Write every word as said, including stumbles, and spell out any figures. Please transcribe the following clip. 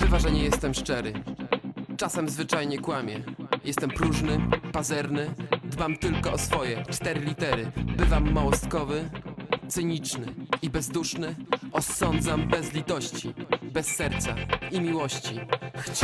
Bywa, że nie jestem szczery, czasem zwyczajnie kłamię. Jestem próżny, pazerny, dbam tylko o swoje cztery litery. Bywam małostkowy, cyniczny i bezduszny. Osądzam bez litości, bez serca i miłości. Chciałem